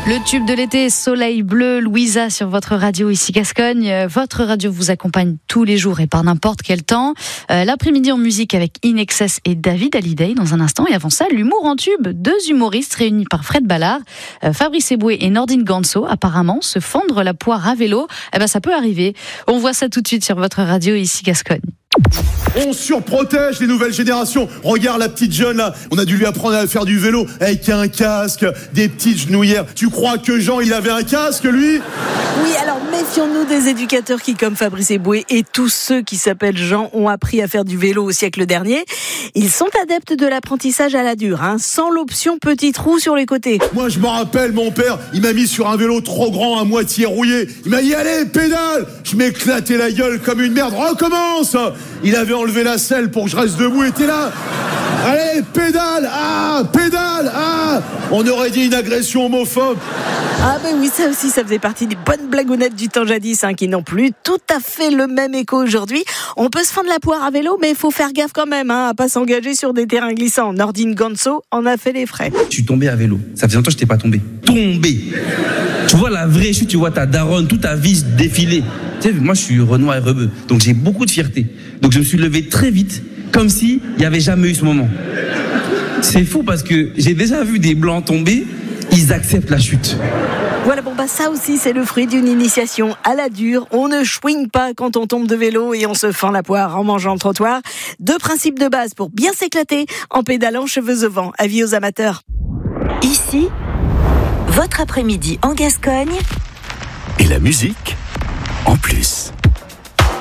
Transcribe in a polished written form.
Le tube de l'été, Soleil bleu, Louisa sur votre radio ici Gascogne. Votre radio vous accompagne tous les jours et par n'importe quel temps. L'après-midi en musique avec In Excess et David Hallyday dans un instant. Et avant ça, l'humour en tube. 2 humoristes réunis par Fred Ballard, Fabrice Eboué et Nordine Ganso. Apparemment, se fendre la poire à vélo, ça peut arriver. On voit ça tout de suite sur votre radio ici Gascogne. On surprotège les nouvelles générations. Regarde la petite jeune là, on a dû lui apprendre à faire du vélo avec un casque, des petites genouillères. Tu crois que Jean il avait un casque lui ? Oui, alors méfions-nous des éducateurs qui, comme Fabrice Eboué et tous ceux qui s'appellent Jean, ont appris à faire du vélo au siècle dernier. Ils sont adeptes de l'apprentissage à la dure, sans l'option petit trou sur les côtés. Moi je me rappelle, mon père, il m'a mis sur un vélo trop grand à moitié rouillé. Il m'a dit allez pédale. Je m'éclatais la gueule comme une merde. Recommence. Il avait enlevé la selle pour que je reste debout et t'es là. Allez, pédale. Pédale. On aurait dit une agression homophobe. Ah ben oui, ça aussi, ça faisait partie des bonnes blagounettes du temps jadis, qui n'ont plus tout à fait le même écho aujourd'hui. On peut se fendre la poire à vélo, mais il faut faire gaffe quand même, à pas s'engager sur des terrains glissants. Nordine Ganso en a fait les frais. Je suis tombé à vélo. Ça faisait longtemps que je n'étais pas tombé. Tombé. Tu vois la vraie chute, tu vois ta daronne, toute ta vie défiler. Tu sais, moi je suis Renoir et rebeu, donc j'ai beaucoup de fierté. Donc je me suis levé très vite, comme s'il n'y avait jamais eu ce moment. C'est fou parce que j'ai déjà vu des blancs tomber, ils acceptent la chute. Voilà, ça aussi c'est le fruit d'une initiation à la dure. On ne chouigne pas quand on tombe de vélo et on se fend la poire en mangeant le trottoir. 2 principes de base pour bien s'éclater en pédalant cheveux au vent. Avis aux amateurs. Ici, votre après-midi en Gascogne. Et la musique en plus.